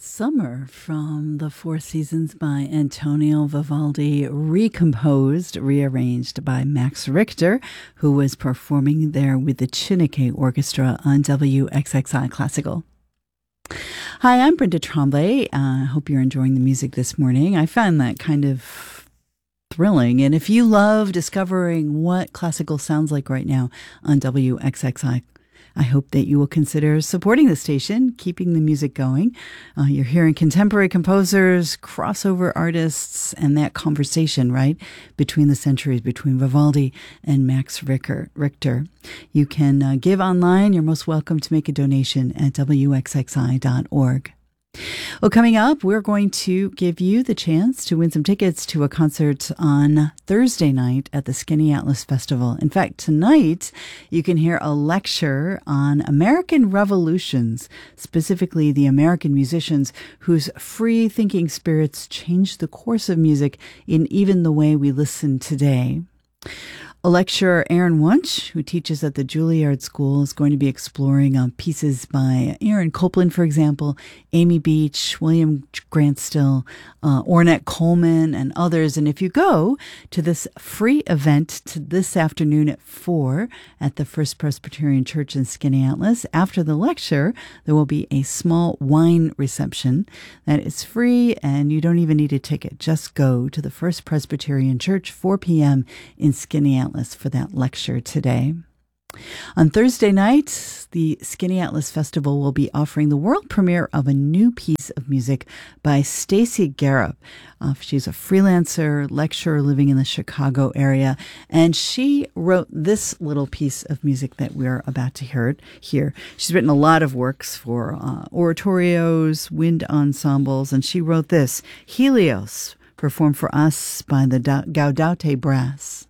Summer from the Four Seasons by Antonio Vivaldi, recomposed, rearranged by Max Richter, who was performing there with the Chineke Orchestra on WXXI Classical. Hi, I'm Brenda Tremblay. I hope you're enjoying the music this morning. I found that kind of thrilling. And if you love discovering what classical sounds like right now on WXXI, I hope that you will consider supporting the station, keeping the music going. You're hearing contemporary composers, crossover artists, and that conversation, right, between the centuries, between Vivaldi and Max Richter. You can give online. You're most welcome to make a donation at wxxi.org. Well, coming up, we're going to give you the chance to win some tickets to a concert on Thursday night at the Skinny Atlas Festival. In fact, tonight you can hear a lecture on American revolutions, specifically the American musicians whose free-thinking spirits changed the course of music in even the way we listen today. A lecturer, Aaron Wunsch, who teaches at the Juilliard School, is going to be exploring pieces by Aaron Copland, for example, Amy Beach, William Grant Still, Ornette Coleman, and others. And if you go to this free event this afternoon at 4 at the First Presbyterian Church in Skinny Atlas, after the lecture, there will be a small wine reception that is free, and you don't even need a ticket. Just go to the First Presbyterian Church, 4 p.m. in Skinny Atlas for that lecture today. On Thursday night, the Skinny Atlas Festival will be offering the world premiere of a new piece of music by Stacey Garup. She's a freelancer, lecturer living in the Chicago area, and she wrote this little piece of music that we're about to hear here. She's written a lot of works for oratorios, wind ensembles, and she wrote this, Helios, performed for us by the Gaudete Brass.